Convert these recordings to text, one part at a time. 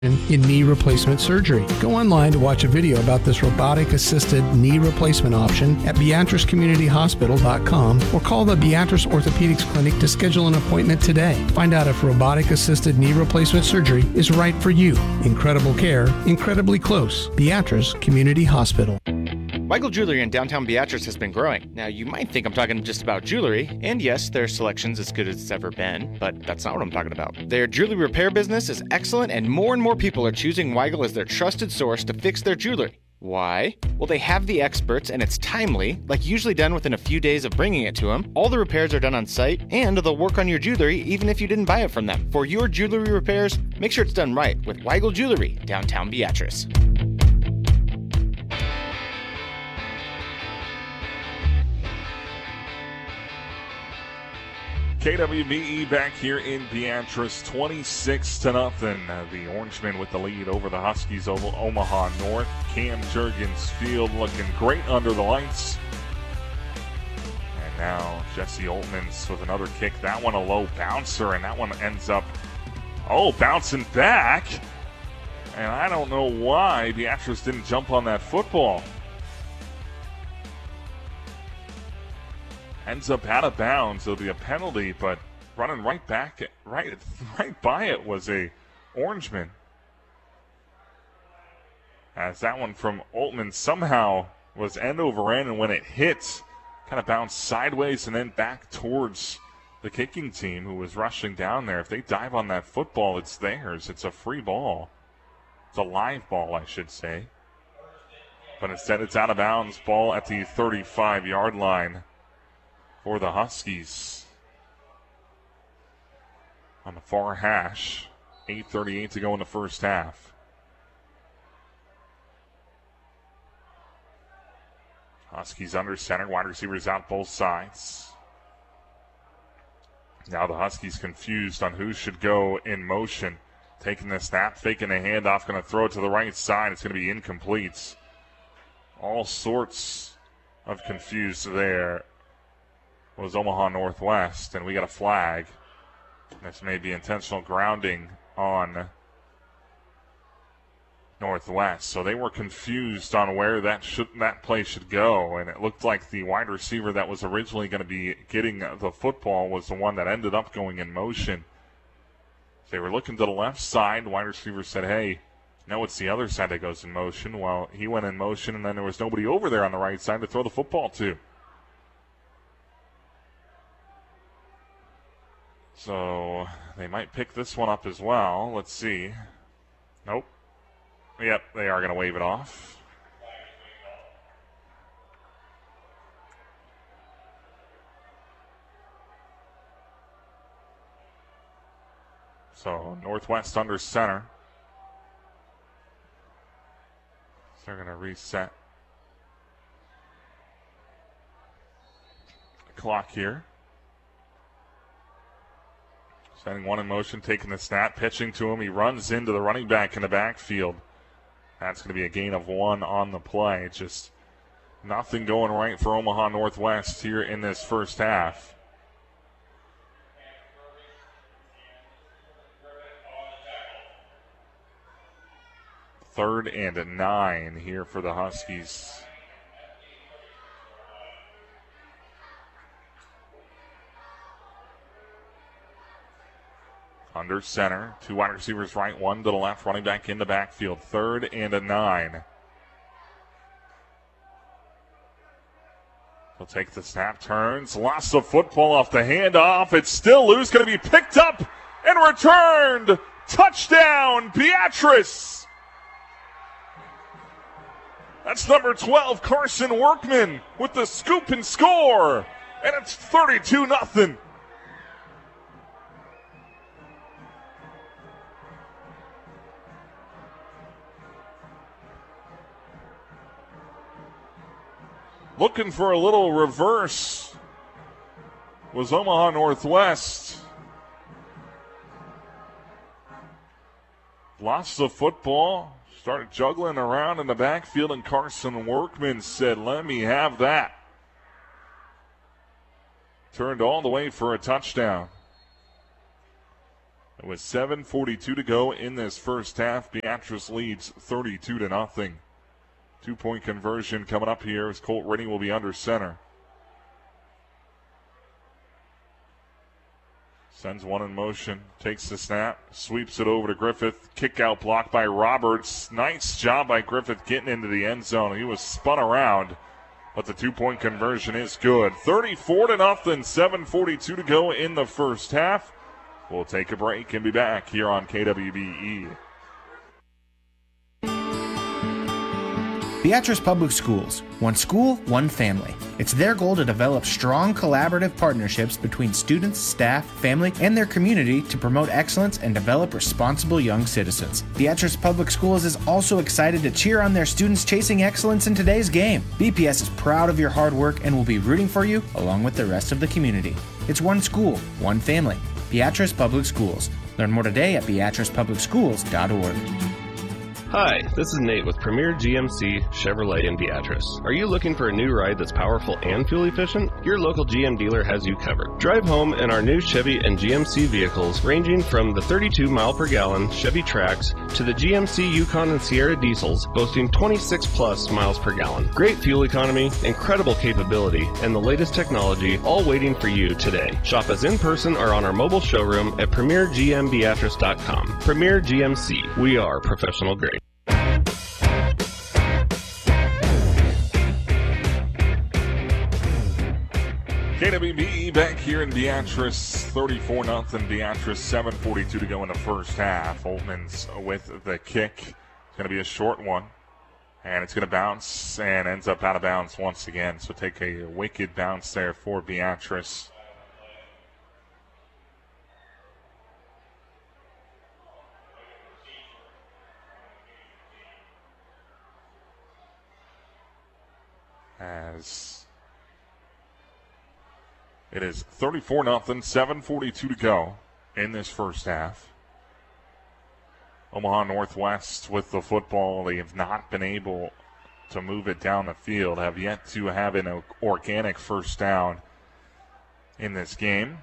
in knee replacement surgery. Go online to watch a video about this robotic-assisted knee replacement option at BeatriceCommunityHospital.com or call the Beatrice Orthopedics Clinic to schedule an appointment today. Find out if robotic-assisted knee replacement surgery is right for you. Incredible care, incredibly close. Beatrice Community Hospital. Weigel Jewelry in downtown Beatrice has been growing. Now, you might think I'm talking just about jewelry, and yes, their selection's as good as it's ever been, but that's not what I'm talking about. Their jewelry repair business is excellent, and more people are choosing Weigel as their trusted source to fix their jewelry. Why? Well, they have the experts, and it's timely, like usually done within a few days of bringing it to them. All the repairs are done on site, and they'll work on your jewelry even if you didn't buy it from them. For your jewelry repairs, make sure it's done right with Weigel Jewelry, downtown Beatrice. KWBE back here in Beatrice, 26-0. The Orangemen with the lead over the Huskies over Omaha North. Cam Jurgens field looking great under the lights. And now Jesse Oltmans with another kick. That one a low bouncer, and that one ends up, bouncing back. And I don't know why Beatrice didn't jump on that football. Ends up out of bounds. There'll be a penalty, but running right back, right by it was a Orangeman. As that one from Oltman somehow was end over end, and when it hit, kind of bounced sideways and then back towards the kicking team who was rushing down there. If they dive on that football, it's theirs. It's a free ball. It's a live ball, I should say. But instead, it's out of bounds. Ball at the 35-yard line for the Huskies. On the far hash, 8:38 to go in the first half. Huskies under center, wide receivers out both sides. Now the Huskies confused on who should go in motion. Taking the snap, faking the handoff, going to throw it to the right side. It's going to be incomplete. All sorts of confused there was Omaha Northwest, and we got a flag. This may be intentional grounding on Northwest. So they were confused on where that play should go, and it looked like the wide receiver that was originally going to be getting the football was the one that ended up going in motion. They were looking to the left side. Wide receiver said, hey, no, it's the other side that goes in motion. Well, he went in motion, and then there was nobody over there on the right side to throw the football to. So they might pick this one up as well. Let's see. Nope. Yep, they are going to wave it off. So Northwest under center. So they're going to reset the clock here. Setting one in motion, taking the snap, pitching to him. He runs into the running back in the backfield. That's going to be a gain of 1 on the play. Just nothing going right for Omaha Northwest here in this first half. Third and 9 here for the Huskies. Under center, 2 wide receivers right, 1 to the left, running back in the backfield. 3rd and 9. He'll take the snap, turns, lost the football off the handoff. It's still loose, going to be picked up and returned. Touchdown, Beatrice! That's number 12, Carson Workman, with the scoop and score. And it's 32-0. Looking for a little reverse was Omaha Northwest. Lost the football, started juggling around in the backfield, and Carson Workman said, let me have that. Turned all the way for a touchdown. With 7:42 to go in this first half, Beatrice leads 32-0. 2-point conversion coming up here as Colt Rennie will be under center. Sends one in motion, takes the snap, sweeps it over to Griffith. Kick out block by Roberts. Nice job by Griffith getting into the end zone. He was spun around, but the 2-point conversion is good. 34-0, 7:42 to go in the first half. We'll take a break and be back here on KWBE. Beatrice Public Schools. One school, one family. It's their goal to develop strong collaborative partnerships between students, staff, family, and their community to promote excellence and develop responsible young citizens. Beatrice Public Schools is also excited to cheer on their students chasing excellence in today's game. BPS is proud of your hard work and will be rooting for you along with the rest of the community. It's one school, one family. Beatrice Public Schools. Learn more today at beatricepublicschools.org. Hi, this is Nate with Premier GMC Chevrolet in Beatrice. Are you looking for a new ride that's powerful and fuel efficient? Your local GM dealer has you covered. Drive home in our new Chevy and GMC vehicles ranging from the 32 mile per gallon Chevy Trax to the GMC Yukon and Sierra diesels boasting 26 plus miles per gallon. Great fuel economy, incredible capability, and the latest technology all waiting for you today. Shop us in person or on our mobile showroom at premiergmbeatrice.com. Premier GMC. We are professional grade. KWBE back here in Beatrice, 34-0 Beatrice, 7:42 to go in the first half. Oltman's with the kick. It's going to be a short one, and it's going to bounce and ends up out of bounds once again. So take a wicked bounce there for Beatrice. As it is 34-0, 7:42 to go in this first half. Omaha Northwest with the football. They have not been able to move it down the field, have yet to have an organic first down in this game.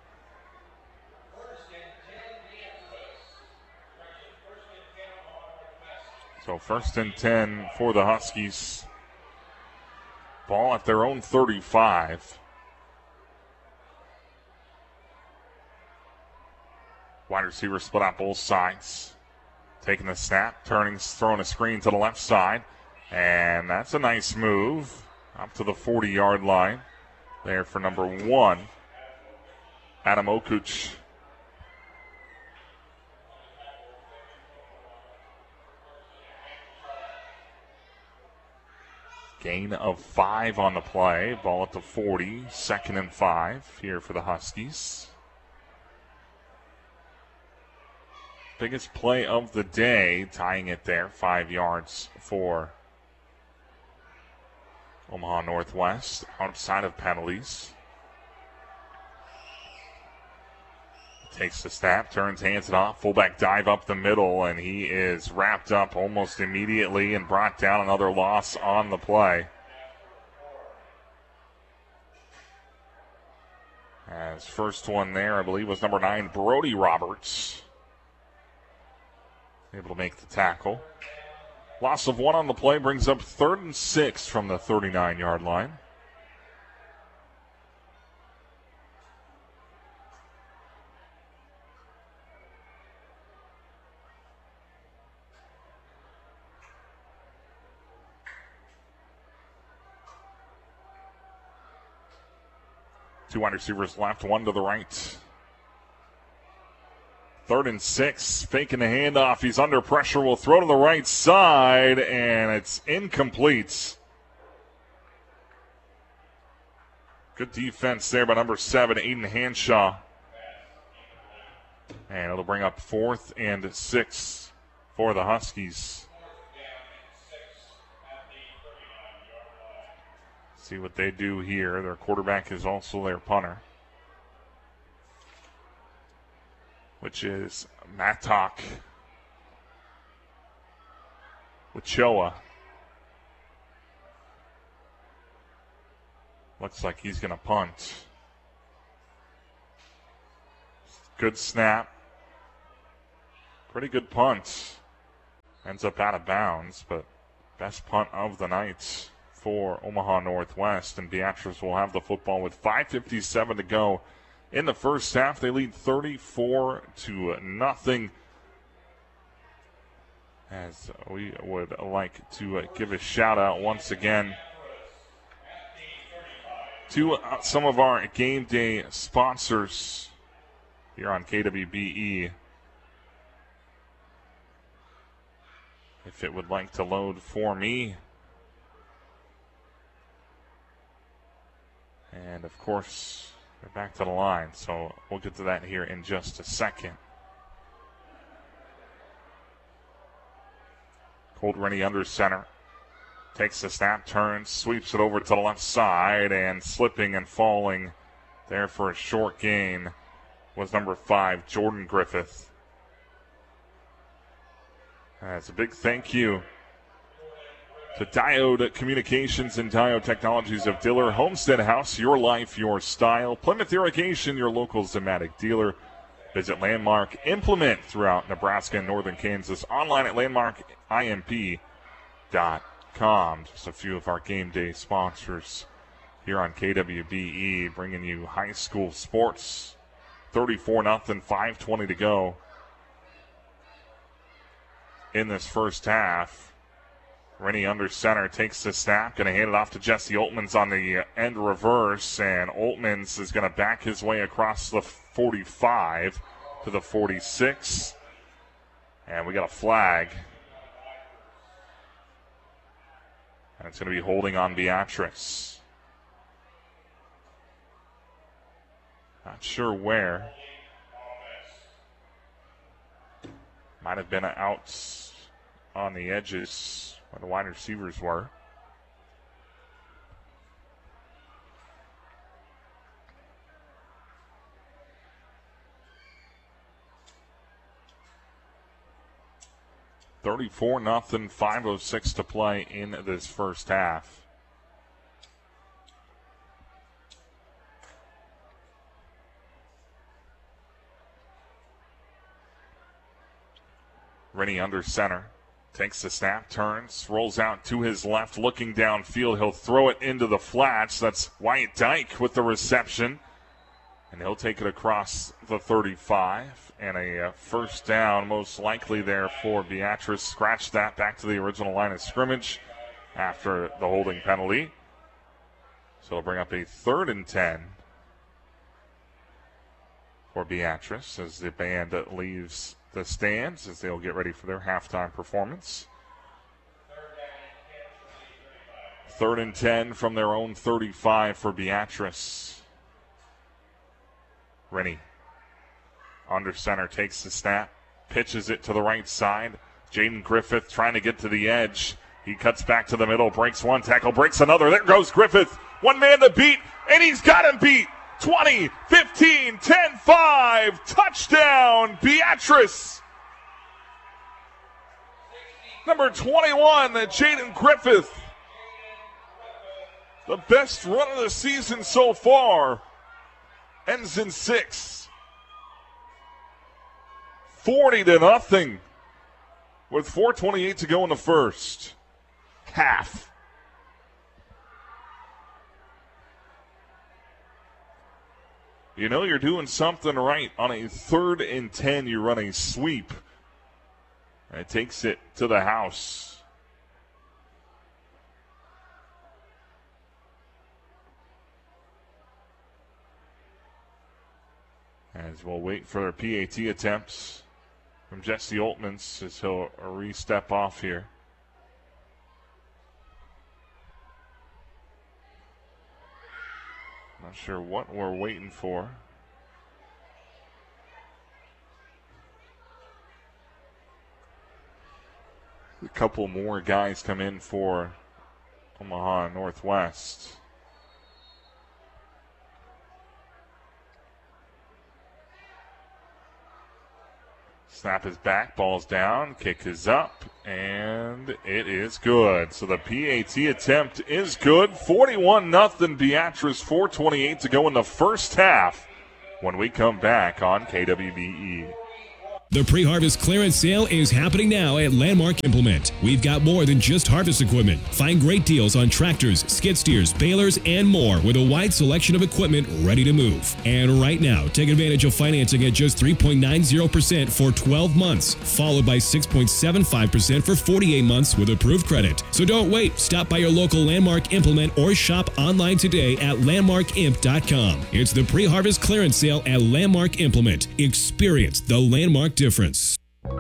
So 1st and 10 for the Huskies. Ball at their own 35. Wide receiver split out both sides. Taking the snap, throwing a screen to the left side. And that's a nice move. Up to the 40-yard line. There for number 1, Adam Okuch. Gain of 5 on the play. Ball at the 40. 2nd and 5 here for the Huskies. Biggest play of the day, tying it there, 5 yards for Omaha Northwest, outside of penalties. Takes the snap, turns, hands it off, fullback dive up the middle, and he is wrapped up almost immediately and brought down. Another loss on the play. As first one there, I believe, was number 9, Brody Roberts. Able to make the tackle. Loss of 1 on the play brings up 3rd and 6 from the 39-yard line. Two wide receivers left, one to the right. 3rd and 6, faking the handoff. He's under pressure. Will throw to the right side, and it's incomplete. Good defense there by number 7, Aiden Hanshaw. And it'll bring up 4th and 6 for the Huskies. See what they do here. Their quarterback is also their punter, which is Matok Wachoa. Looks like he's going to punt. Good snap. Pretty good punt. Ends up out of bounds, but best punt of the night for Omaha Northwest. And Beatrice will have the football with 5:57 to go in the first half. They lead 34-0. As we would like to give a shout out once again to some of our game day sponsors here on KWBE. If it would like to load for me. And of course, they're back to the line, so we'll get to that here in just a second. Colt Rennie under center. Takes the snap, turns, sweeps it over to the left side, and slipping and falling there for a short gain was number 5, Jordan Griffith. That's a big thank you to Diode Communications and Diode Technologies of Diller, Homestead House, your life, your style. Plymouth Irrigation, your local Zematic dealer. Visit Landmark Implement throughout Nebraska and northern Kansas. Online at landmarkimp.com. Just a few of our game day sponsors here on KWBE, bringing you high school sports. 34-0, 5:20 to go in this first half. Rennie under center takes the snap, going to hand it off to Jesse Oltmans on the end reverse, and Oltmans is going to back his way across the 45 to the 46, and we got a flag, and it's going to be holding on Beatrice. Not sure where. Might have been out on the edges where the wide receivers were. $34-0, 5:06 to play in this first half. Rennie under center. Takes the snap, turns, rolls out to his left, looking downfield. He'll throw it into the flats. That's Wyatt Dyke with the reception. And he'll take it across the 35. And a first down, most likely there for Beatrice. Scratch that back to the original line of scrimmage after the holding penalty. So it'll bring up a 3rd and 10 for Beatrice as the band leaves the stands as they'll get ready for their halftime performance. 3rd and 10 from their own 35 for Beatrice. Rennie under center takes the snap, pitches it to the right side. Jaden Griffith trying to get to the edge. He cuts back to the middle, breaks one tackle, breaks another. There goes Griffith. One man to beat, and he's got him beat. 20, 15, 10, 5. Touchdown, Beatrice. Number 21, Jaden Griffith. The best run of the season so far. Ends in 6. 40-0 with 4:28 to go in the first half. You know you're doing something right. On a 3rd and 10, you run a sweep. And it takes it to the house. As we'll wait for their PAT attempts from Jesse Oltmans as he'll re-step off here. Not sure what we're waiting for. A couple more guys come in for Omaha Northwest. Snap is back, ball's down, kick is up, and it is good. So the PAT attempt is good. 41-0 Beatrice, 4:28 to go in the first half when we come back on KWBE. The pre-harvest clearance sale is happening now at Landmark Implement. We've got more than just harvest equipment. Find great deals on tractors, skid steers, balers, and more with a wide selection of equipment ready to move. And right now, take advantage of financing at just 3.90% for 12 months, followed by 6.75% for 48 months with approved credit. So don't wait. Stop by your local Landmark Implement or shop online today at landmarkimp.com. It's the pre-harvest clearance sale at Landmark Implement. Experience the Landmark difference.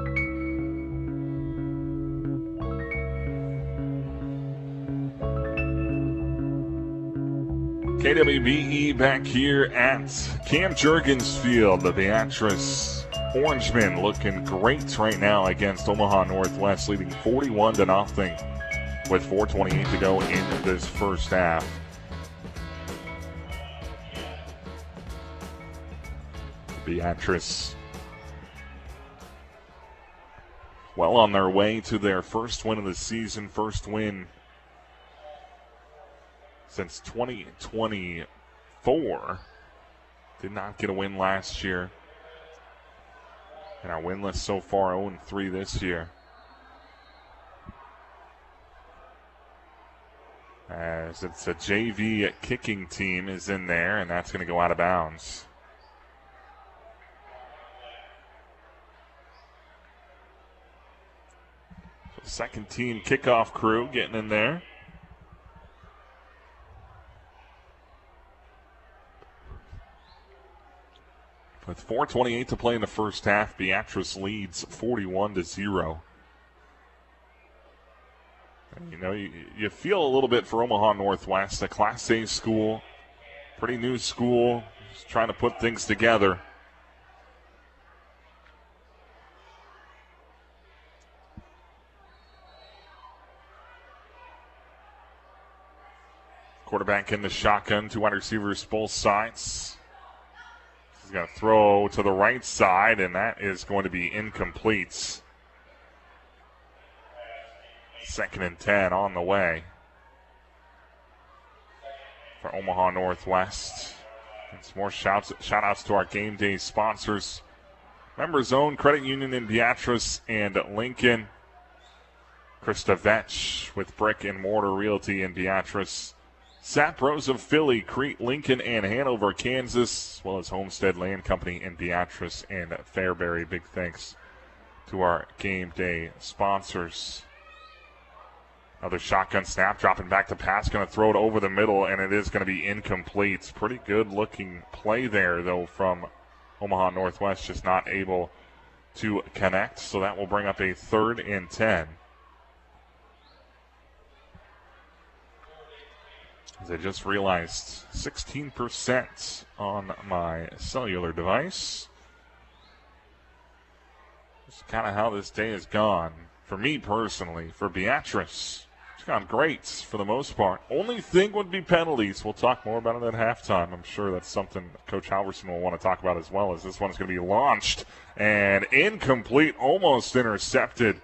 KWBE back here at Cam Jurgens Field. The Beatrice Orangemen looking great right now against Omaha Northwest, leading 41-0 with 4:28 to go in this first half. Beatrice well on their way to their first win of the season, first win since 2024. Did not get a win last year. And our winless so far 0-3 this year. As it's a JV kicking team is in there, and that's going to go out of bounds. Second team kickoff crew getting in there. With 4:28 to play in the first half, Beatrice leads 41-0. And, you know, you feel a little bit for Omaha Northwest, a Class A school, pretty new school, just trying to put things together. Quarterback in the shotgun, two wide receivers both sides. He's going to throw to the right side, and that is going to be incomplete. 2nd and 10 on the way for Omaha Northwest. And some more shout-outs to our game day sponsors. Members Own Credit Union in Beatrice and Lincoln. Krista Vetch with Brick and Mortar Realty in Beatrice. Sapros of Philly, Crete, Lincoln, and Hanover, Kansas, as well as Homestead Land Company in Beatrice and Fairbury. Big thanks to our game day sponsors. Another shotgun snap, dropping back to pass, going to throw it over the middle, and it is going to be incomplete. Pretty good looking play there, though, from Omaha Northwest, just not able to connect. So that will bring up a 3rd and 10. As I just realized, 16% on my cellular device. Just kind of how this day has gone. For me personally, for Beatrice, it's gone great for the most part. Only thing would be penalties. We'll talk more about it at halftime. I'm sure that's something Coach Halverson will want to talk about as well, as this one's going to be launched and incomplete, almost intercepted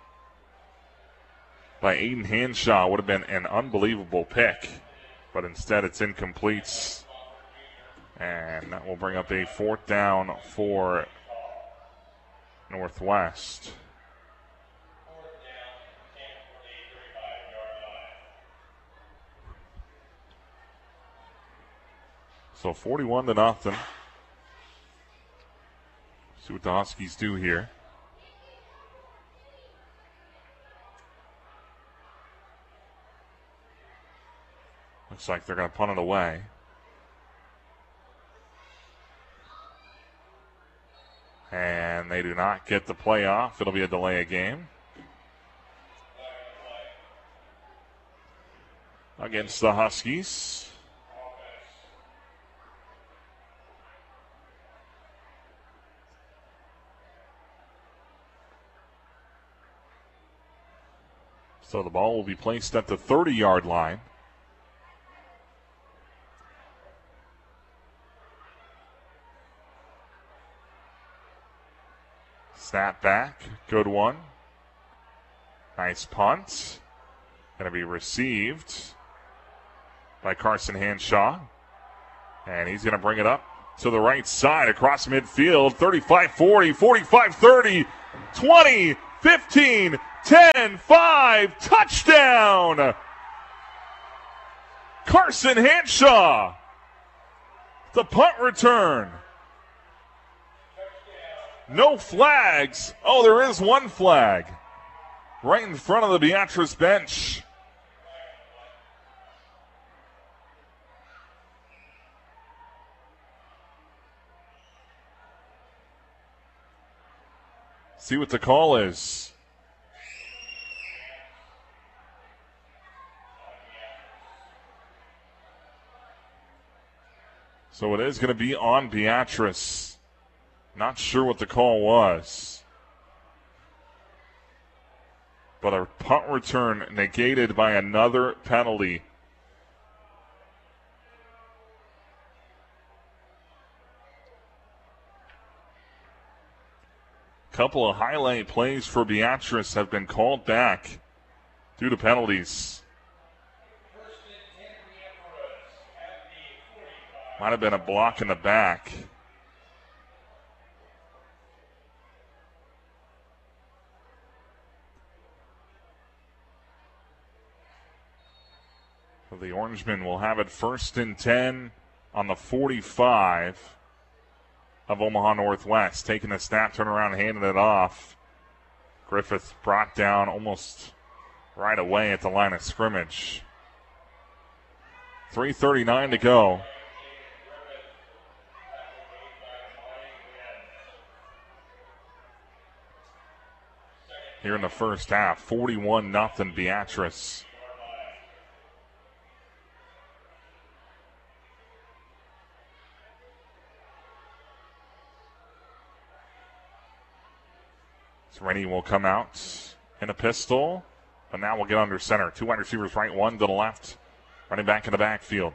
by Aiden Hanshaw. Would have been an unbelievable pick. But instead it's incomplete. And that will bring up a 4th down for Northwest. So 41-0. See what the Huskies do here. Looks like they're going to punt it away. And they do not get the play off. It'll be a delay of game. Against the Huskies. So the ball will be placed at the 30-yard line. Snap back, good one. Nice punt. Going to be received by Carson Hanshaw. And he's going to bring it up to the right side across midfield. 35-40, 45-30, 20, 15, 10, 5, touchdown! Carson Hanshaw, the punt return. No flags. Oh, there is one flag right in front of the Beatrice bench. See what the call is. So it is going to be on Beatrice. Not sure what the call was. But a punt return negated by another penalty. Couple of highlight plays for Beatrice have been called back due to penalties. Might have been a block in the back. So the Orangemen will have it 1st and 10 on the 45 of Omaha Northwest. Taking the snap, turn around, handing it off. Griffith brought down almost right away at the line of scrimmage. 3:39 to go. Here in the first half, 41-0 Beatrice. So Rennie will come out in a pistol, but now we'll get under center. 2 wide receivers right, 1 to the left. Running back in the backfield.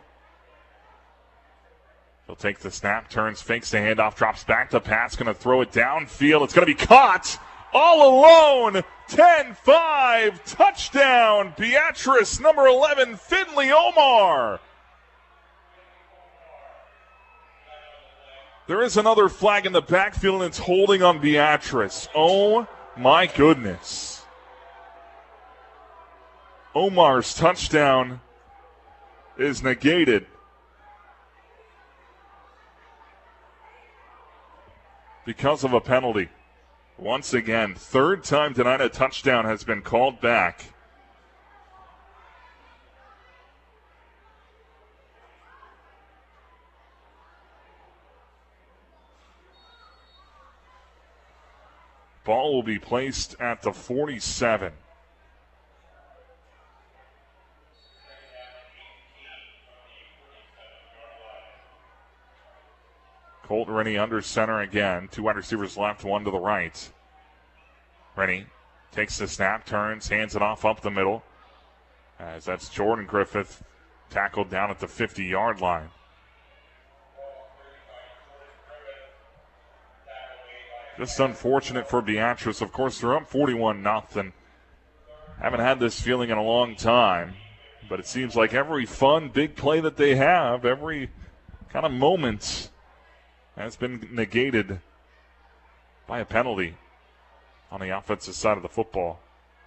He'll take the snap, turns, fakes the handoff, drops back to pass, going to throw it downfield. It's going to be caught all alone. 10-5, touchdown, Beatrice, number 11, Finley Omar. There is another flag in the backfield, and it's holding on Beatrice. Oh, my goodness. Omar's touchdown is negated. Because of a penalty. Once again, 3rd time tonight a touchdown has been called back. Ball will be placed at the 47. Colt Rennie under center again. 2 wide receivers left, 1 to the right. Rennie takes the snap, turns, hands it off up the middle. As that's Jordan Griffith tackled down at the 50-yard line. Just unfortunate for Beatrice. Of course, they're up 41-0. Haven't had this feeling in a long time. But it seems like every fun, big play that they have, every kind of moment has been negated by a penalty on the offensive side of the football.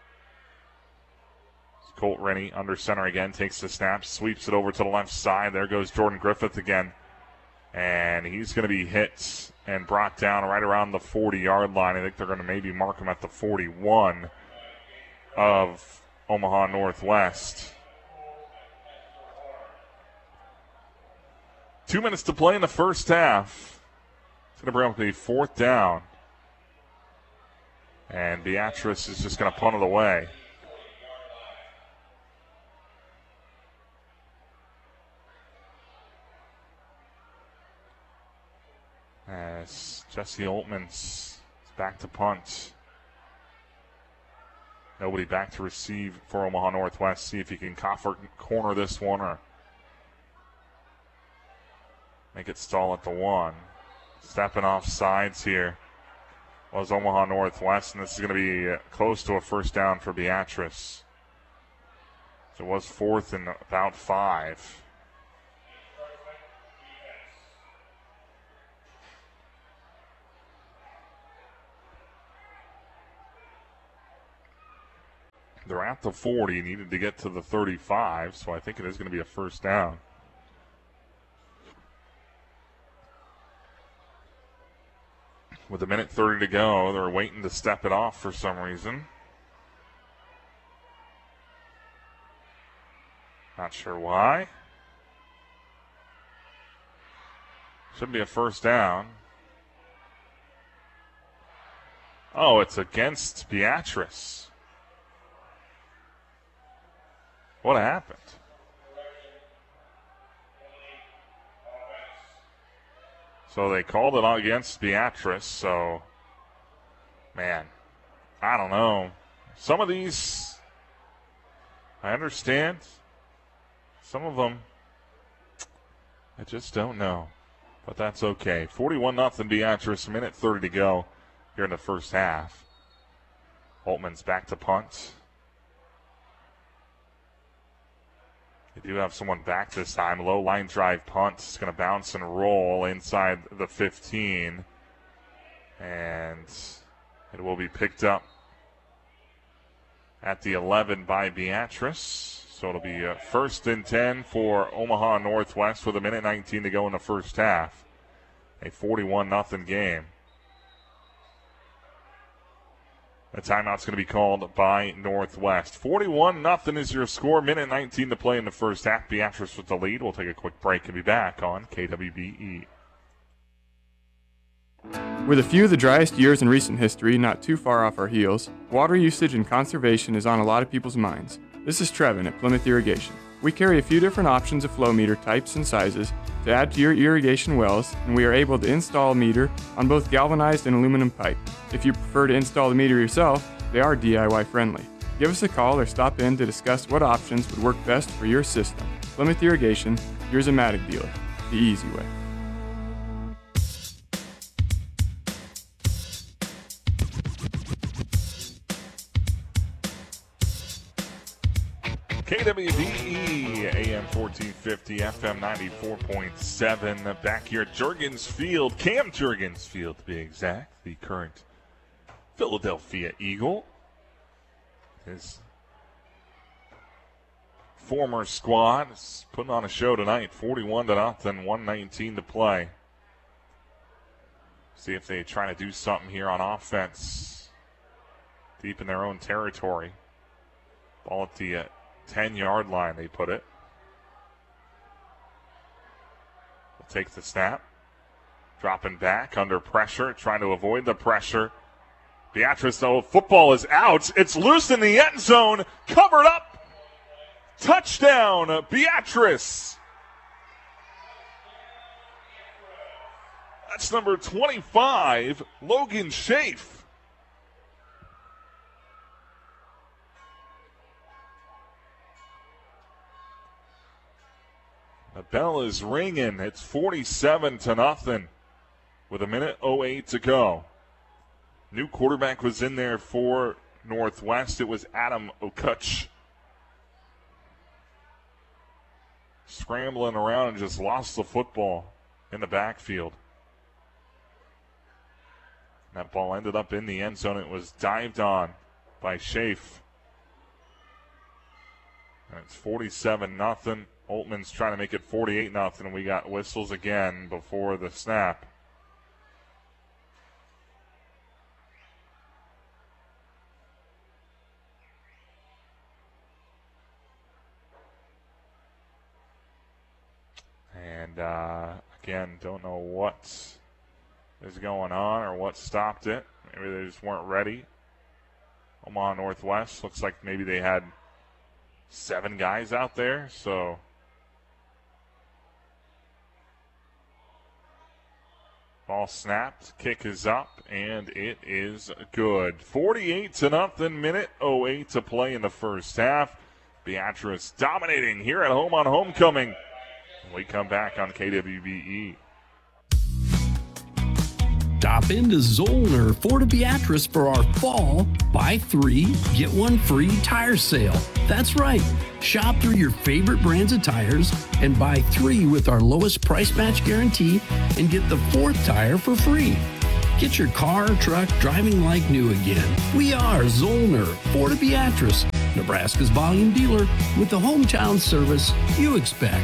Colt Rennie under center again, takes the snap, sweeps it over to the left side. There goes Jordan Griffith again. And he's going to be hit and brought down right around the 40-yard line. I think they're going to maybe mark him at the 41 of Omaha Northwest. 2 minutes to play in the first half. It's going to bring up the 4th down. And Beatrice is just going to punt it away. As Jesse Oltman's back to punt. Nobody back to receive for Omaha Northwest. See if he can corner this one or make it stall at the 1. Stepping off sides here was Omaha Northwest, and this is going to be close to a first down for Beatrice. So it was 4th and about 5. They're at the 40, needed to get to the 35, so I think it is going to be a first down. With a minute 30 to go, they're waiting to step it off for some reason. Not sure why. Should be a first down. Oh, it's against Beatrice. What happened? So they called it against Beatrice, so, man, I don't know. Some of these, I understand. Some of them, I just don't know. But that's okay. 41-0 Beatrice, a minute 30 to go here in the first half. Holtman's back to punt. They do have someone back this time. Low line drive punt. It's going to bounce and roll inside the 15. And it will be picked up at the 11 by Beatrice. So it'll be first and 10 for Omaha Northwest with a minute 19 to go in the first half. A 41-0 game. The timeout's going to be called by Northwest. 41-0 is your score. Minute 19 to play in the first half. Beatrice with the lead. We'll take a quick break and be back on KWBE. With a few of the driest years in recent history not too far off our heels, water usage and conservation is on a lot of people's minds. This is Trevin at Plymouth Irrigation. We carry a few different options of flow meter types and sizes to add to your irrigation wells, and we are able to install a meter on both galvanized and aluminum pipe. If you prefer to install the meter yourself, they are DIY friendly. Give us a call or stop in to discuss what options would work best for your system. Plymouth Irrigation, your Zematic dealer, the easy way. KWBE, AM 1450, FM 94.7. Back here at Juergens Field, Cam Juergens Field to be exact, the current Philadelphia Eagle. His former squad is putting on a show tonight, 41-0, 119 to play. See if they try to do something here on offense, deep in their own territory. Ball at the 10-yard line, they put it. We'll take the snap. Dropping back under pressure, trying to avoid the pressure. Beatrice, though, football is out. It's loose in the end zone. Covered up. Touchdown, Beatrice. That's number 25, Logan Schaaf. The bell is ringing. It's 47-0 with a minute 08 to go. New quarterback was in there for Northwest. It was Adam Okuch. Scrambling around and just lost the football in the backfield. That ball ended up in the end zone. It was dived on by Schaaf. And it's 47-0. Holtman's trying to make it 48-0, and we got whistles again before the snap. And again, don't know what is going on or what stopped it. Maybe they just weren't ready. Omaha Northwest looks like maybe they had 7 guys out there, so ball snapped, kick is up, and it is good. 48-0, minute 08 to play in the first half. Beatrice dominating here at home on homecoming. We come back on KWBE. Stop into Zollner Ford of Beatrice for our fall buy 3, get 1 free tire sale. That's right. Shop through your favorite brands of tires and buy 3 with our lowest price match guarantee and get the 4th tire for free. Get your car or truck driving like new again. We are Zollner Ford of Beatrice, Nebraska's volume dealer with the hometown service you expect.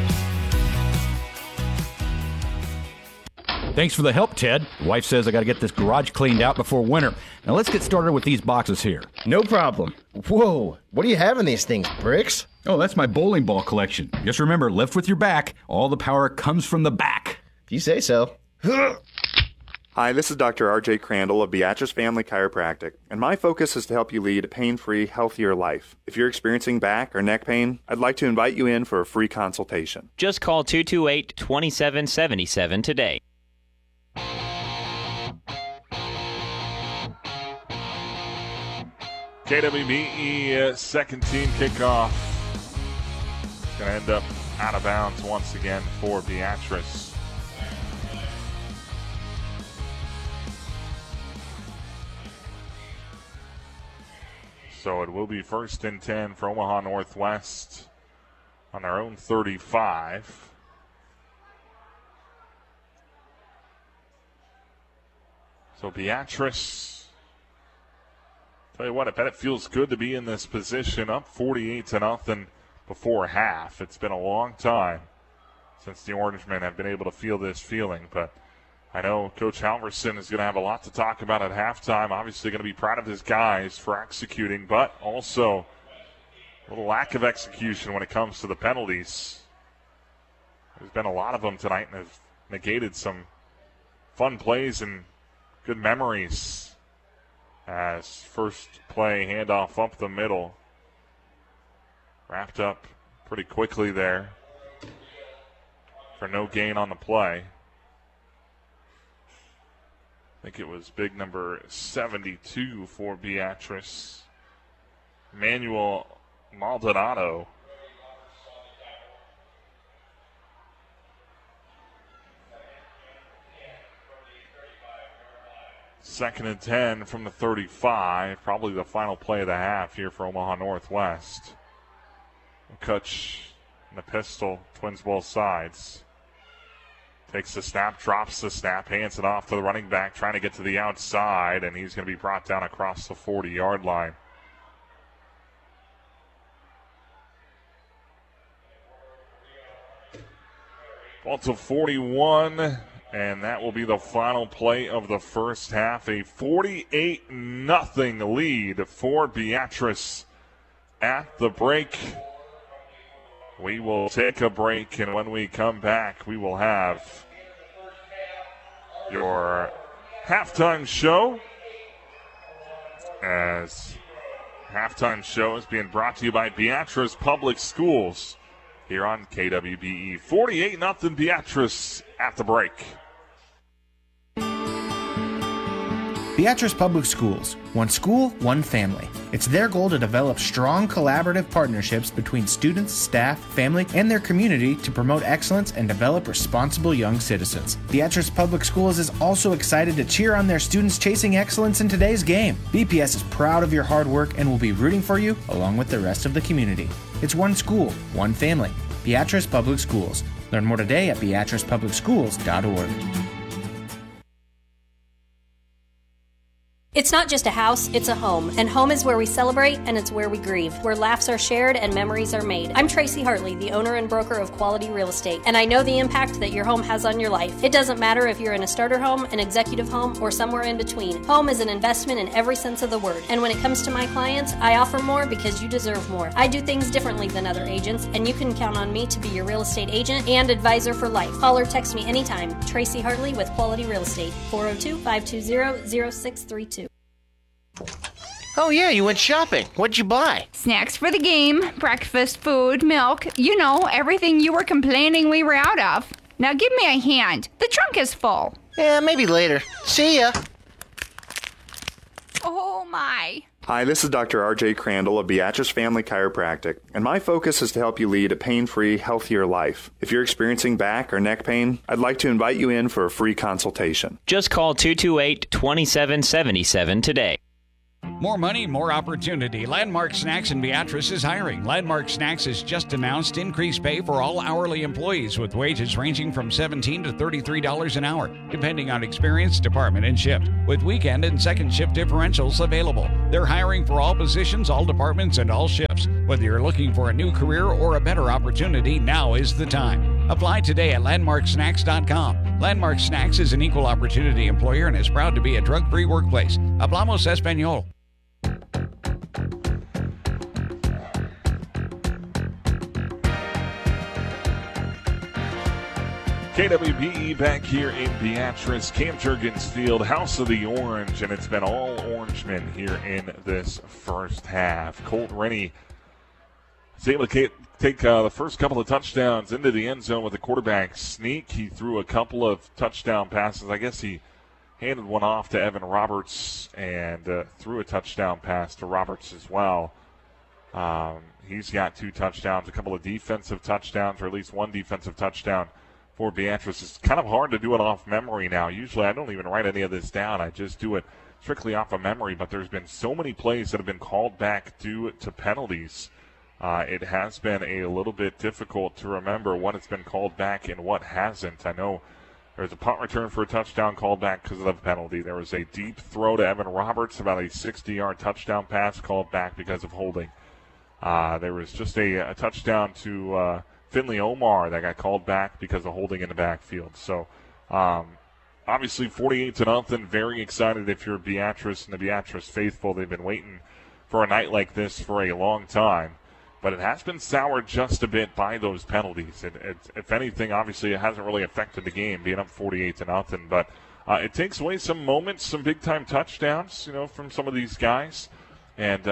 Thanks for the help, Ted. The wife says I got to get this garage cleaned out before winter. Now let's get started with these boxes here. No problem. Whoa, what do you have in these things, bricks? Oh, that's my bowling ball collection. Just remember, lift with your back. All the power comes from the back. If you say so. Hi, this is Dr. R.J. Crandall of Beatrice Family Chiropractic, and my focus is to help you lead a pain-free, healthier life. If you're experiencing back or neck pain, I'd like to invite you in for a free consultation. Just call 228-2777 today. KWBE second team kickoff. It's going to end up out of bounds once again for Beatrice. So it will be 1st and 10 for Omaha Northwest on their own 35. So Beatrice, tell you what, I bet it feels good to be in this position, up 48-0 before half. It's been a long time since the Orangemen have been able to feel this feeling, but I know Coach Halverson is going to have a lot to talk about at halftime. Obviously going to be proud of his guys for executing, but also a little lack of execution when it comes to the penalties. There's been a lot of them tonight and have negated some fun plays and good memories. As first play, handoff up the middle. Wrapped up pretty quickly there for no gain on the play. I think it was big number 72 for Beatrice. Manuel Maldonado. Second and 10 from the 35. Probably the final play of the half here for Omaha Northwest. McCutch in the pistol, twins both sides. Takes the snap, drops the snap, hands it off to the running back, trying to get to the outside, and he's going to be brought down across the 40-yard line. Ball to 41, and that will be the final play of the first half. A 48-0 lead for Beatrice at the break. We will take a break, and when we come back, we will have your halftime show. As halftime show is being brought to you by Beatrice Public Schools here on KWBE. 48-0 Beatrice at the break. Beatrice Public Schools. One school, one family. It's their goal to develop strong collaborative partnerships between students, staff, family, and their community to promote excellence and develop responsible young citizens. Beatrice Public Schools is also excited to cheer on their students chasing excellence in today's game. BPS is proud of your hard work and will be rooting for you along with the rest of the community. It's one school, one family. Beatrice Public Schools. Learn more today at beatricepublicschools.org. It's not just a house, it's a home. And home is where we celebrate and it's where we grieve, where laughs are shared and memories are made. I'm Tracy Hartley, the owner and broker of Quality Real Estate, and I know the impact that your home has on your life. It doesn't matter if you're in a starter home, an executive home, or somewhere in between. Home is an investment in every sense of the word. And when it comes to my clients, I offer more because you deserve more. I do things differently than other agents, and you can count on me to be your real estate agent and advisor for life. Call or text me anytime. Tracy Hartley with Quality Real Estate, 402-520-0632. Oh, yeah, you went shopping. What'd you buy? Snacks for the game, breakfast, food, milk. You know, everything you were complaining we were out of. Now give me a hand. The trunk is full. Yeah, maybe later. See ya. Oh, my. Hi, this is Dr. R.J. Crandall of Beatrice Family Chiropractic, and my focus is to help you lead a pain-free, healthier life. If you're experiencing back or neck pain, I'd like to invite you in for a free consultation. Just call 228-2777 today. More money, more opportunity. Landmark Snacks in Beatrice is hiring. Landmark Snacks has just announced increased pay for all hourly employees with wages ranging from $17 to $33 an hour, depending on experience, department, and shift, with weekend and second shift differentials available. They're hiring for all positions, all departments, and all shifts. Whether you're looking for a new career or a better opportunity, now is the time. Apply today at landmarksnacks.com. Landmark Snacks is an equal opportunity employer and is proud to be a drug-free workplace. Hablamos Español. KWBE back here in Beatrice, Cam Jurgens Field, House of the Orange, and it's been all Orangemen here in this first half. Colt Rennie is able to take the first couple of touchdowns into the end zone with a quarterback sneak. He threw a couple of touchdown passes. I guess he handed one off to Evan Roberts and threw a touchdown pass to Roberts as well. He's got 2 touchdowns, a couple of defensive touchdowns, or at least 1 defensive touchdown for Beatrice. It's kind of hard to do it off memory now. Usually I don't even write any of this down. I just do it strictly off of memory, but there's been so many plays that have been called back due to penalties. It has been a little bit difficult to remember what has been called back and what hasn't. I know there's a punt return for a touchdown called back because of the penalty. There was a deep throw to Evan Roberts, about a 60-yard touchdown pass called back because of holding. There was just a touchdown to Finley Omar that got called back because of holding in the backfield. So, obviously 48-0, very excited if you're Beatrice and the Beatrice faithful. They've been waiting for a night like this for a long time. But it has been soured just a bit by those penalties. If anything, obviously it hasn't really affected the game, being up 48-0. But it takes away some moments, some big-time touchdowns, from some of these guys. And,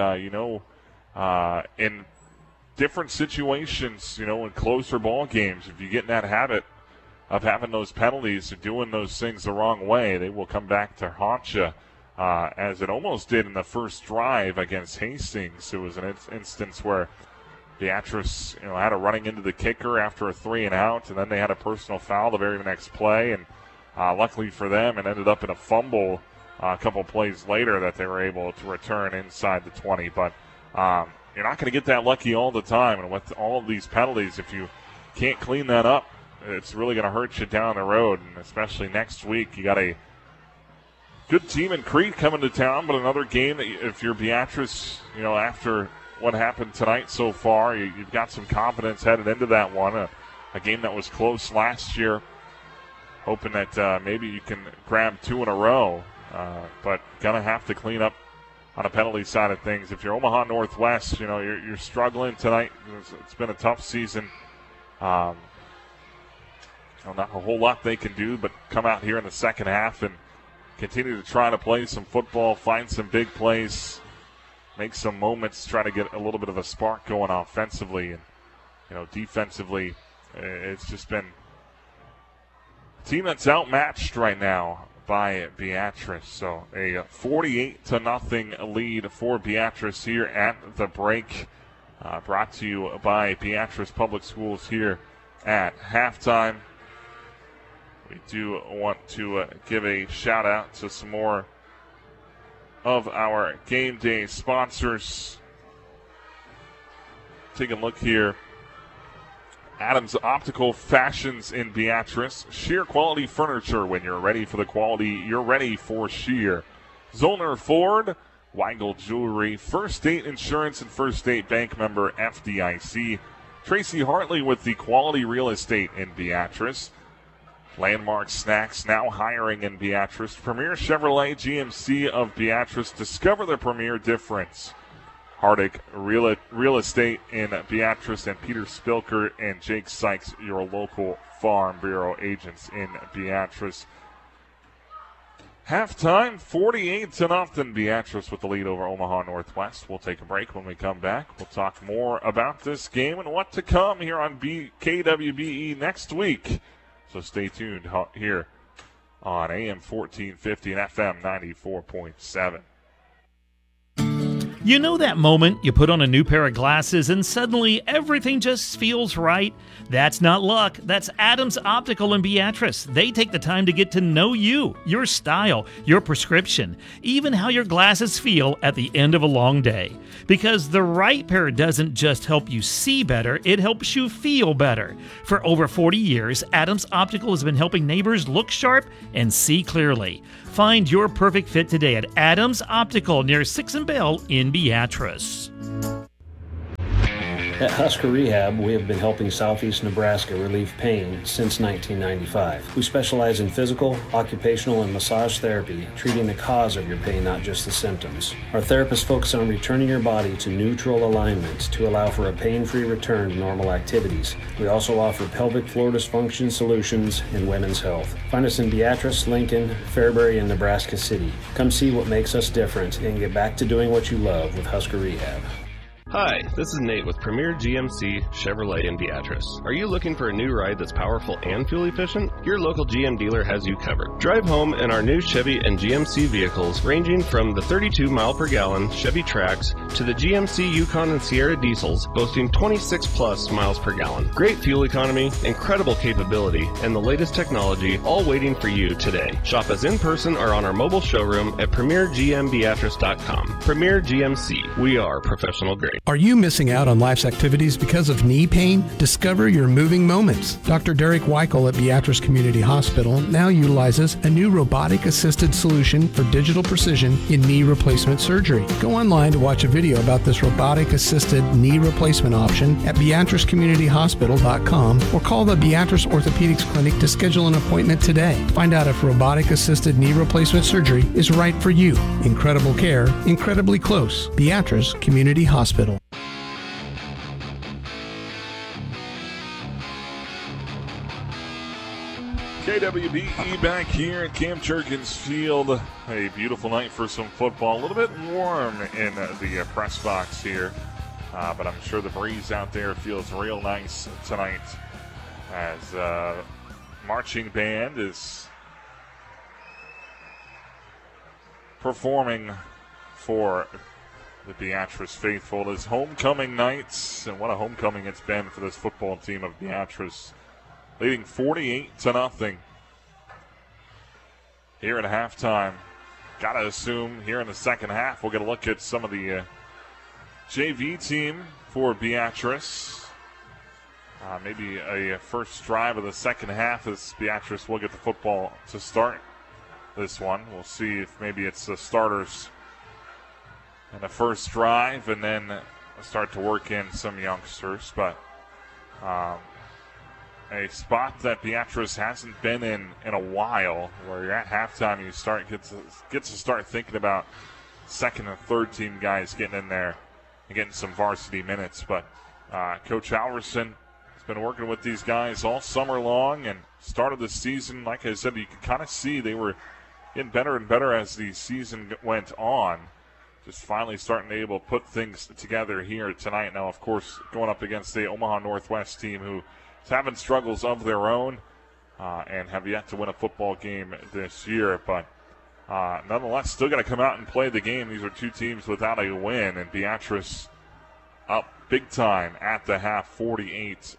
in different situations, in closer ball games, if you get in that habit of having those penalties or doing those things the wrong way, they will come back to haunt you, as it almost did in the first drive against Hastings. It was an instance where Beatrice, had a running into the kicker after a 3-and-out, and then they had a personal foul the very next play, and luckily for them, it ended up in a fumble a couple plays later that they were able to return inside the 20. But you're not going to get that lucky all the time, and with all of these penalties, if you can't clean that up, it's really going to hurt you down the road, and especially next week. You got a good team in Crete coming to town, but another game that if you're Beatrice, after what happened tonight so far, you've got some confidence headed into that one, a game that was close last year, hoping that maybe you can grab 2 in a row, but going to have to clean up on a penalty side of things. If you're Omaha Northwest, you're struggling tonight. It's been a tough season. Not a whole lot they can do but come out here in the second half and continue to try to play some football, find some big plays, make some moments, try to get a little bit of a spark going offensively. And, defensively, it's just been a team that's outmatched right now by Beatrice. So a 48-0 lead for Beatrice here at the break. Brought to you by Beatrice Public Schools here at halftime. We do want to give a shout out to some more of our game day sponsors. Take a look here. Adams Optical Fashions in Beatrice. Sheer quality furniture. When you're ready for the quality, you're ready for Sheer. Zollner Ford, Weigel Jewelry, First State Insurance and First State Bank member FDIC. Tracy Hartley with the Quality Real Estate in Beatrice. Landmark Snacks now hiring in Beatrice. Premier Chevrolet GMC of Beatrice. Discover the premier difference. Hardick Real Estate in Beatrice, and Peter Spilker and Jake Sykes, your local Farm Bureau agents in Beatrice. Halftime, 48-0 Beatrice with the lead over Omaha Northwest. We'll take a break. When we come back, we'll talk more about this game and what to come here on KWBE next week. So stay tuned here on AM 1450 and FM 94.7. You know that moment you put on a new pair of glasses and suddenly everything just feels right? That's not luck. That's Adams Optical in Beatrice. They take the time to get to know you, your style, your prescription, even how your glasses feel at the end of a long day. Because the right pair doesn't just help you see better, it helps you feel better. For over 40 years, Adams Optical has been helping neighbors look sharp and see clearly. Find your perfect fit today at Adams Optical near 6th and Bell in Beatrice. At Husker Rehab, we have been helping Southeast Nebraska relieve pain since 1995. We specialize in physical, occupational, and massage therapy, treating the cause of your pain, not just the symptoms. Our therapists focus on returning your body to neutral alignment to allow for a pain-free return to normal activities. We also offer pelvic floor dysfunction solutions and women's health. Find us in Beatrice, Lincoln, Fairbury, and Nebraska City. Come see what makes us different and get back to doing what you love with Husker Rehab. Hi, this is Nate with Premier GMC Chevrolet in Beatrice. Are you looking for a new ride that's powerful and fuel efficient? Your local GM dealer has you covered. Drive home in our new Chevy and GMC vehicles ranging from the 32 mile per gallon Chevy Trax to the GMC Yukon and Sierra diesels boasting 26 plus miles per gallon. Great fuel economy, incredible capability, and the latest technology all waiting for you today. Shop us in person or on our mobile showroom at premiergmbeatrice.com. Premier GMC. We are professional grade. Are you missing out on life's activities because of knee pain? Discover your moving moments. Dr. Derek Weichel at Beatrice Community Hospital now utilizes a new robotic-assisted solution for digital precision in knee replacement surgery. Go online to watch a video about this robotic-assisted knee replacement option at beatricecommunityhospital.com or call the Beatrice Orthopedics Clinic to schedule an appointment today. Find out if robotic-assisted knee replacement surgery is right for you. Incredible care, incredibly close. Beatrice Community Hospital. KWBE back here at Camp Jerkins Field. A beautiful night for some football. A little bit warm in the press box here, but I'm sure the breeze out there feels real nice tonight as marching band is performing for the Beatrice faithful. It's homecoming nights, and what a homecoming it's been for this football team of Beatrice. Leading 48-0 here at halftime. Got to assume here in the second half we'll get a look at some of the JV team for Beatrice. Maybe a first drive of the second half as Beatrice will get the football to start this one. We'll see if maybe it's the starters in the first drive and then start to work in some youngsters. But a spot that Beatrice hasn't been in a while, where you're at halftime, you get to start thinking about second and third team guys getting in there and getting some varsity minutes. But Coach Alverson has been working with these guys all summer long and started the season. Like I said, you could kind of see they were getting better and better as the season went on. Just finally starting to be able to put things together here tonight. Now, of course, going up against the Omaha Northwest team who having struggles of their own and have yet to win a football game this year. But nonetheless, still got to come out and play the game. These are two teams without a win, and Beatrice up big time at the half, 48-0.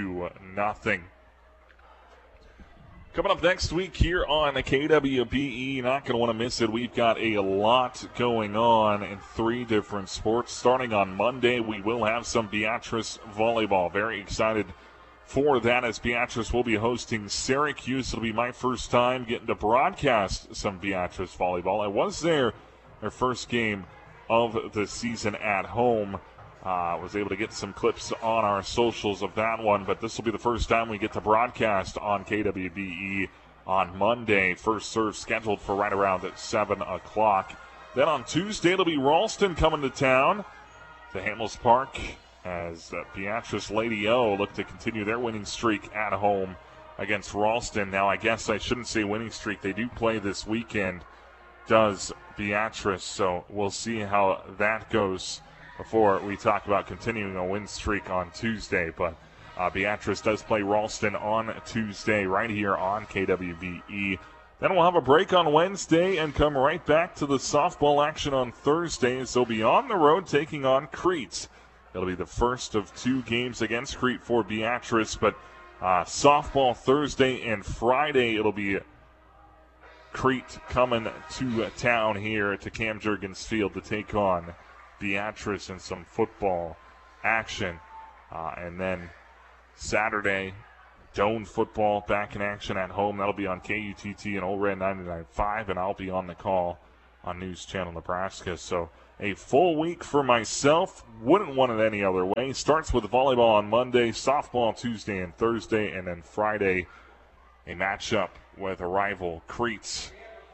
Coming up next week here on KWBE, not going to want to miss it. We've got a lot going on in 3 different sports. Starting on Monday, we will have some Beatrice volleyball. Very excited for that as Beatrice will be hosting Syracuse. It'll be my first time getting to broadcast some Beatrice volleyball. I was there their first game of the season at home. Was able to get some clips on our socials of that one, but this will be the first time we get to broadcast on KWBE on Monday. First serve scheduled for right around at 7 o'clock. Then on Tuesday, it'll be Ralston coming to town to Hamels Park as Beatrice Lady O look to continue their winning streak at home against Ralston. Now, I guess I shouldn't say winning streak. They do play this weekend, does Beatrice, so we'll see how that goes before we talk about continuing a win streak on Tuesday. But Beatrice does play Ralston on Tuesday right here on KWBE. Then we'll have a break on Wednesday and come right back to the softball action on Thursday. So they'll be on the road taking on Crete. It'll be the first of 2 games against Crete for Beatrice, but softball Thursday and Friday, it'll be Crete coming to town here to Cam Jurgens Field to take on Beatrice in some football action. And then Saturday, Doane football back in action at home. That'll be on KUTT and Old Red 99.5, and I'll be on the call on News Channel Nebraska. So a full week for myself. Wouldn't want it any other way. Starts with volleyball on Monday, softball Tuesday and Thursday, and then Friday a matchup with a rival Crete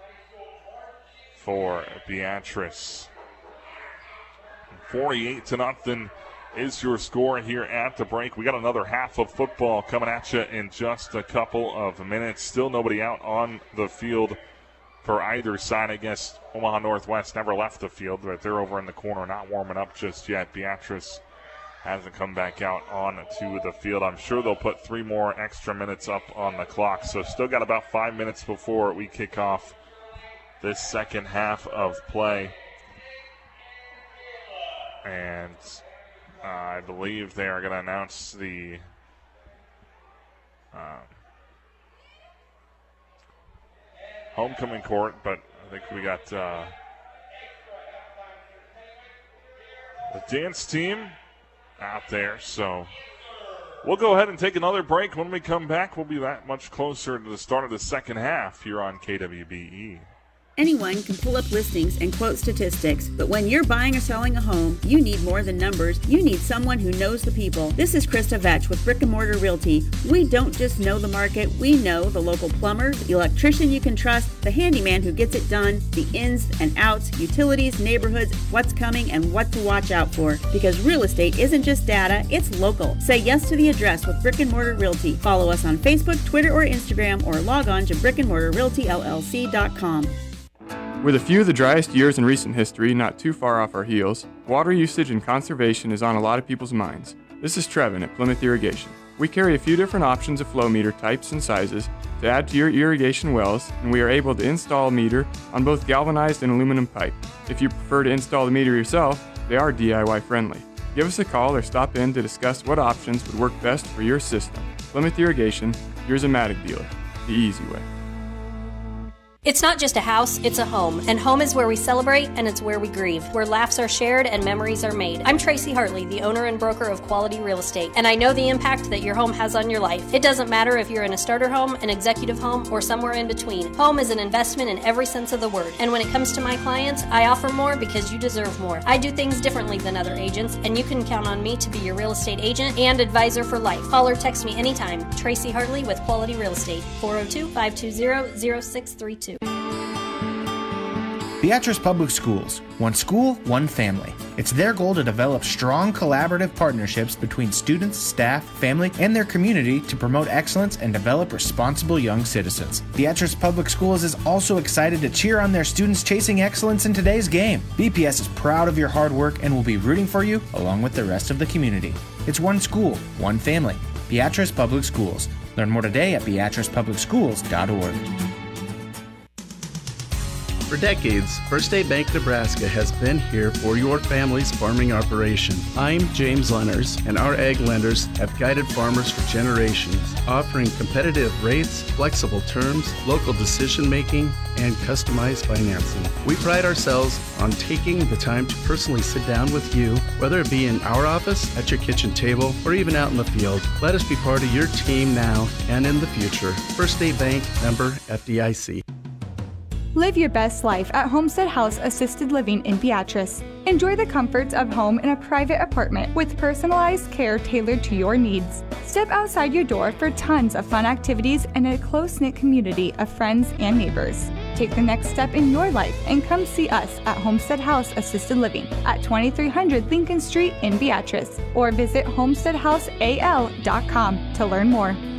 for Beatrice. 48-0 is your score here at the break. We got another half of football coming at you in just a couple of minutes. Still nobody out on the field for either side. I guess Omaha Northwest never left the field, but they're over in the corner not warming up just yet. Beatrice hasn't come back out onto the field. I'm sure they'll put 3 more extra minutes up on the clock. So still got about 5 minutes before we kick off this second half of play. And I believe they are going to announce the homecoming court, but I think we got the dance team out there. So we'll go ahead and take another break. When we come back, we'll be that much closer to the start of the second half here on KWBE. Anyone can pull up listings and quote statistics, but when you're buying or selling a home, you need more than numbers. You need someone who knows the people. This is Krista Vetch with Brick and Mortar Realty. We don't just know the market, we know the local plumber, the electrician you can trust, the handyman who gets it done, the ins and outs, utilities, neighborhoods, what's coming, and what to watch out for. Because real estate isn't just data, it's local. Say yes to the address with Brick and Mortar Realty. Follow us on Facebook, Twitter, or Instagram, or log on to brickandmortarrealtyllc.com. With a few of the driest years in recent history not too far off our heels, water usage and conservation is on a lot of people's minds. This is Trevin at Plymouth Irrigation. We carry a few different options of flow meter types and sizes to add to your irrigation wells, and we are able to install a meter on both galvanized and aluminum pipe. If you prefer to install the meter yourself, they are DIY friendly. Give us a call or stop in to discuss what options would work best for your system. Plymouth Irrigation, your Zematic dealer, the easy way. It's not just a house, it's a home. And home is where we celebrate and it's where we grieve, where laughs are shared and memories are made. I'm Tracy Hartley, the owner and broker of Quality Real Estate, and I know the impact that your home has on your life. It doesn't matter if you're in a starter home, an executive home, or somewhere in between. Home is an investment in every sense of the word. And when it comes to my clients, I offer more because you deserve more. I do things differently than other agents, and you can count on me to be your real estate agent and advisor for life. Call or text me anytime. Tracy Hartley with Quality Real Estate, 402-520-0632. Beatrice Public Schools. One school, one family. It's their goal to develop strong collaborative partnerships between students, staff, family, and their community to promote excellence and develop responsible young citizens. Beatrice Public Schools is also excited to cheer on their students chasing excellence in today's game. BPS is proud of your hard work and will be rooting for you along with the rest of the community. It's one school, one family. Beatrice Public Schools. Learn more today at beatricepublicschools.org. For decades, First State Bank Nebraska has been here for your family's farming operation. I'm James Lenners, and our ag lenders have guided farmers for generations, offering competitive rates, flexible terms, local decision-making, and customized financing. We pride ourselves on taking the time to personally sit down with you, whether it be in our office, at your kitchen table, or even out in the field. Let us be part of your team now and in the future. First State Bank, member FDIC. Live your best life at Homestead House Assisted Living in Beatrice. Enjoy the comforts of home in a private apartment with personalized care tailored to your needs. Step outside your door for tons of fun activities and a close-knit community of friends and neighbors. Take the next step in your life and come see us at Homestead House Assisted Living at 2300 Lincoln Street in Beatrice, or visit homesteadhouseal.com to learn more.